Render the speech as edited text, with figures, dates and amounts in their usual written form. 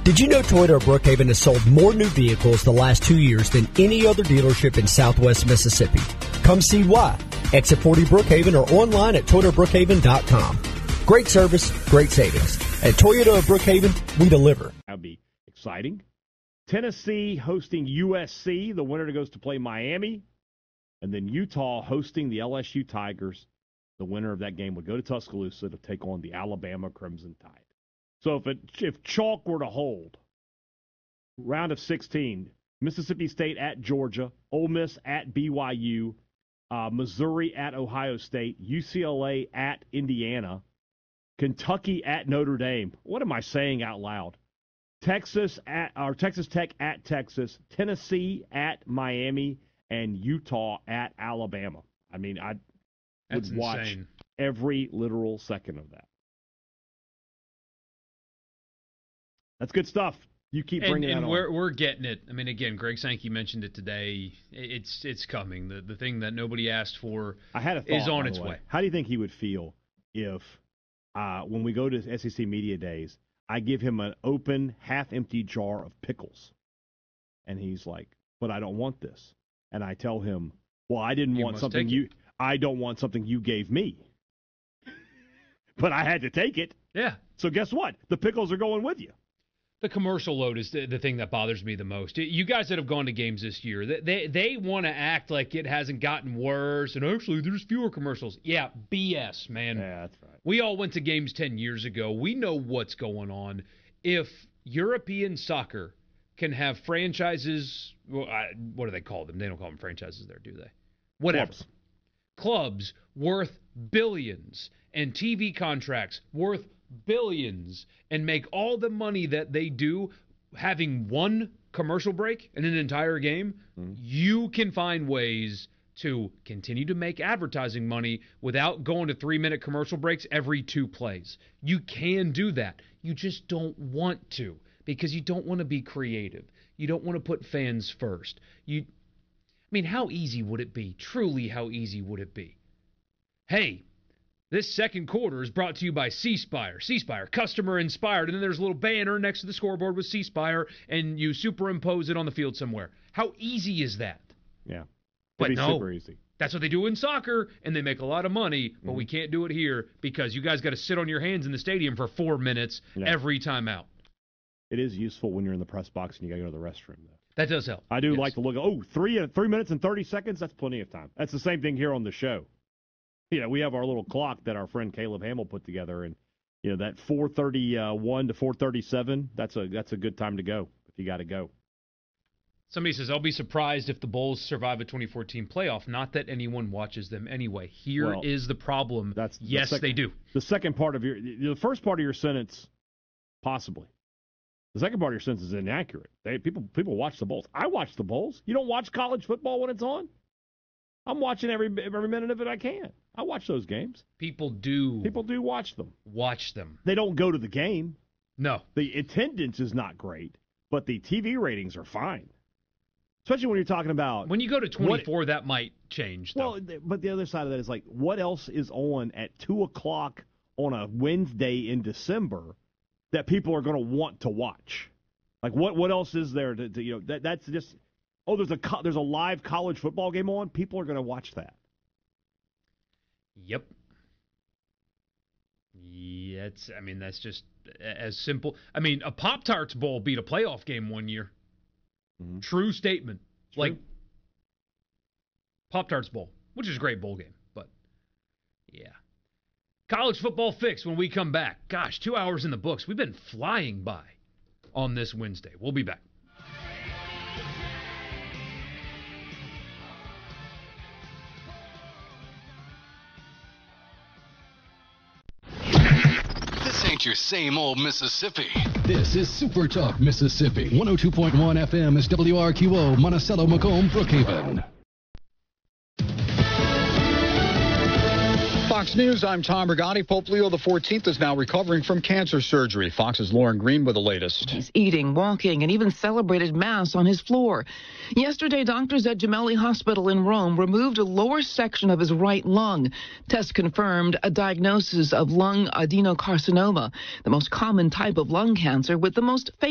Did you know Toyota of Brookhaven has sold more new vehicles the last 2 years than any other dealership in Southwest Mississippi? Come see why. Exit 40 Brookhaven or online at ToyotaBrookhaven.com. Great service, great savings. At Toyota of Brookhaven, we deliver. That would be exciting. Tennessee hosting USC. The winner goes to play Miami. And then Utah hosting the LSU Tigers. The winner of that game would go to Tuscaloosa to take on the Alabama Crimson Tide. So if chalk were to hold, round of 16, Mississippi State at Georgia, Ole Miss at BYU, Missouri at Ohio State, UCLA at Indiana, Kentucky at Notre Dame. What am I saying out loud? Texas Tech at Texas, Tennessee at Miami, and Utah at Alabama. I mean, I would watch every literal second of that. That's good stuff. You keep bringing that on. And we're getting it. I mean, again, Greg Sankey mentioned it today. It's coming. The thing that nobody asked for is on its way. How do you think he would feel if, when we go to SEC Media Days, I give him an open, half-empty jar of pickles, and he's like, "But I don't want this." And I tell him, "Well, I don't want something you gave me, but I had to take it." Yeah. So guess what? The pickles are going with you. The commercial load is the thing that bothers me the most. You guys that have gone to games this year, they want to act like it hasn't gotten worse, and actually there's fewer commercials. Yeah, BS, man. Yeah, that's right. We all went to games 10 years ago. We know what's going on. If European soccer can have franchises, what do they call them? They don't call them franchises there, do they? Whatever. Clubs worth billions and TV contracts worth billions and make all the money that they do having one commercial break in an entire game, you can find ways to continue to make advertising money without going to 3-minute commercial breaks every 2 plays. You can do that. You just don't want to because you don't want to be creative. You don't want to put fans first. I mean, how easy would it be? Truly, how easy would it be? Hey, this second quarter is brought to you by C Spire. C Spire, customer inspired. And then there's a little banner next to the scoreboard with C Spire, and you superimpose it on the field somewhere. How easy is that? Yeah. But no, super easy. That's what they do in soccer, and they make a lot of money, but we can't do it here because you guys got to sit on your hands in the stadium for 4 minutes every time out. It is useful when you're in the press box and you got to go to the restroom, though. That does help. I do like to look, 3 minutes and 30 seconds, that's plenty of time. That's the same thing here on the show. We have our little clock that our friend Caleb Hamill put together, and that 4:31 to 4:37, that's a good time to go if you got to go. Somebody says, I'll be surprised if the Bulls survive a 2014 playoff. Not that anyone watches them anyway. Here is the problem. They do. The second part of the first part of your sentence, possibly. The second part of your sentence is inaccurate. People watch the Bulls. I watch the Bulls. You don't watch college football when it's on? I'm watching every minute of it I can. I watch those games. People do watch them. Watch them. They don't go to the game. No. The attendance is not great, but the TV ratings are fine. Especially when you're talking about... When you go to 24, that might change, though. Well, but the other side of that is like, what else is on at 2 o'clock on a Wednesday in December that people are going to want to watch? Like, what else is there that's just... Oh, there's a live college football game on. People are going to watch that. Yep. Yeah, that's just as simple. I mean, a Pop-Tarts Bowl beat a playoff game one year. Mm-hmm. True statement. True. Like Pop-Tarts Bowl, which is a great bowl game, but yeah. College football fix when we come back. Gosh, 2 hours in the books. We've been flying by on this Wednesday. We'll be back. Ain't your same old Mississippi. This is Super Talk Mississippi. 102.1 FM is WRQO, Monticello, Macomb, Brookhaven. Fox News, I'm Tom Brigatti. Pope Leo XIV is now recovering from cancer surgery. Fox's Lauren Green with the latest. He's eating, walking, and even celebrated Mass on his floor. Yesterday, doctors at Gemelli Hospital in Rome removed a lower section of his right lung. Tests confirmed a diagnosis of lung adenocarcinoma, the most common type of lung cancer with the most